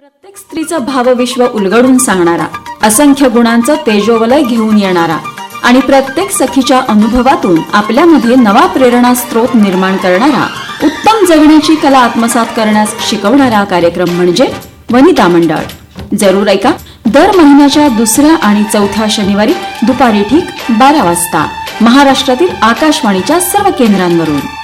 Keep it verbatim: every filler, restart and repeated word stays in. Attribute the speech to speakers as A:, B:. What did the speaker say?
A: प्रत्येक स्त्रीचं भावविश्व उलगडून सांगणारा, असंख्य गुणांचं तेजोवलय घेऊन येणारा आणि प्रत्येक सखीच्या अनुभवातून आपल्यामध्ये नवा प्रेरणा स्रोत निर्माण करणारा, उत्तम जगण्याची कला आत्मसात करण्यास शिकवणारा कार्यक्रम म्हणजे वनिता मंडळ. जरूर ऐका दर महिन्याच्या दुसऱ्या आणि चौथ्या शनिवारी दुपारी ठीक बारा वाजता महाराष्ट्रातील आकाशवाणीच्या सर्व केंद्रांवरून.